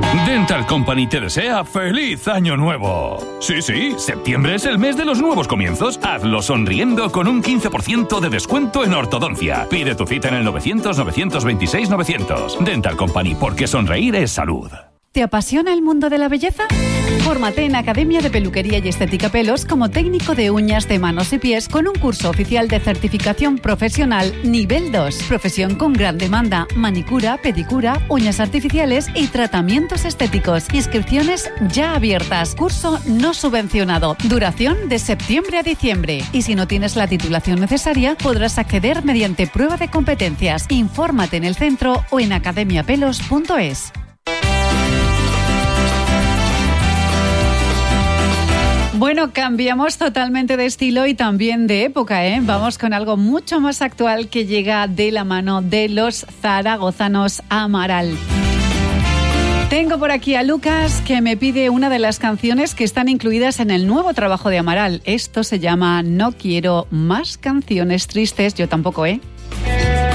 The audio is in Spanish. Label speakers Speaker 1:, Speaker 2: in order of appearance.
Speaker 1: Dental Company te desea ¡Feliz Año Nuevo! Sí, septiembre es el mes de los nuevos comienzos. Hazlo sonriendo con un 15% de descuento en ortodoncia. Pide tu cita en el 900-926-900. Dental Company, porque sonreír es salud.
Speaker 2: ¿Te apasiona el mundo de la belleza? Fórmate en Academia de Peluquería y Estética Pelos como técnico de uñas de manos y pies con un curso oficial de certificación profesional nivel 2. Profesión con gran demanda: manicura, pedicura, uñas artificiales y tratamientos estéticos. Inscripciones ya abiertas. Curso no subvencionado. Duración de septiembre a diciembre. Y si no tienes la titulación necesaria, podrás acceder mediante prueba de competencias. Infórmate en el centro o en academiapelos.es. Bueno, cambiamos totalmente de estilo y también de época, ¿eh? Vamos con algo mucho más actual que llega de la mano de los zaragozanos Amaral. Tengo por aquí a Lucas, que me pide una de las canciones que están incluidas en el nuevo trabajo de Amaral. Esto se llama No quiero más canciones tristes. Yo tampoco, ¿eh?